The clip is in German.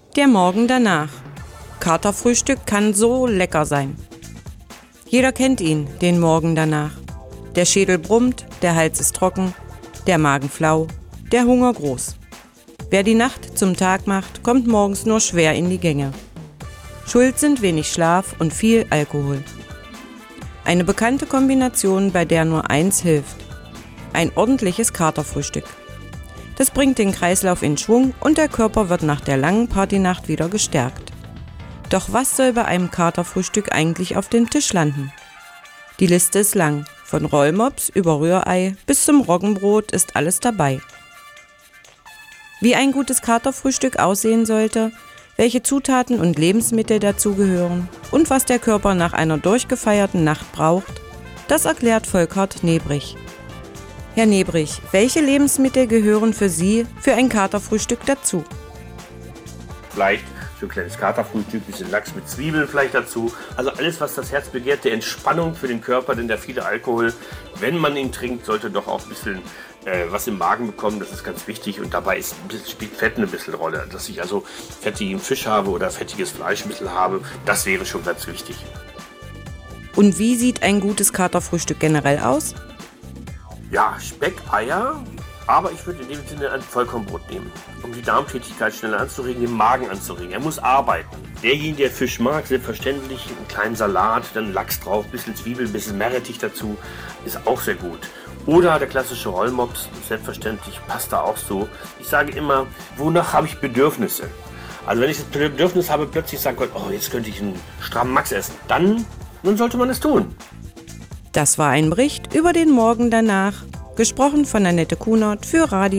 Der Morgen danach. Katerfrühstück kann so lecker sein. Jeder kennt ihn, den Morgen danach. Der Schädel brummt, der Hals ist trocken, der Magen flau, der Hunger groß. Wer die Nacht zum Tag macht, kommt morgens nur schwer in die Gänge. Schuld sind wenig Schlaf und viel Alkohol. Eine bekannte Kombination, bei der nur eins hilft: ein ordentliches Katerfrühstück. Das bringt den Kreislauf in Schwung und der Körper wird nach der langen Partynacht wieder gestärkt. Doch was soll bei einem Katerfrühstück eigentlich auf den Tisch landen? Die Liste ist lang. Von Rollmops über Rührei bis zum Roggenbrot ist alles dabei. Wie ein gutes Katerfrühstück aussehen sollte, welche Zutaten und Lebensmittel dazugehören und was der Körper nach einer durchgefeierten Nacht braucht, das erklärt Volkert Nebrich. Herr Nebrich, welche Lebensmittel gehören für Sie für ein Katerfrühstück dazu? Vielleicht für ein kleines Katerfrühstück, ein bisschen Lachs mit Zwiebeln vielleicht dazu. Also alles, was das Herz begehrt, der Entspannung für den Körper, denn der viele Alkohol, wenn man ihn trinkt, sollte doch auch ein bisschen was im Magen bekommen. Das ist ganz wichtig und dabei spielt Fett eine bisschen Rolle. Dass ich also fettigen Fisch habe oder fettiges Fleisch ein bisschen habe, das wäre schon ganz wichtig. Und wie sieht ein gutes Katerfrühstück generell aus? Ja, Speck, Eier, aber ich würde in dem Sinne ein Vollkornbrot nehmen, um die Darmtätigkeit schneller anzuregen, den Magen anzuregen. Er muss arbeiten. Derjenige, der Fisch mag, selbstverständlich einen kleinen Salat, dann Lachs drauf, ein bisschen Zwiebel, ein bisschen Meerrettich dazu, ist auch sehr gut. Oder der klassische Rollmops, selbstverständlich, passt da auch so. Ich sage immer, wonach habe ich Bedürfnisse? Also wenn ich das Bedürfnis habe, plötzlich sagen könnte, oh, jetzt könnte ich einen strammen Max essen, dann sollte man es tun. Das war ein Bericht über den Morgen danach, gesprochen von Annette Kunert für Radio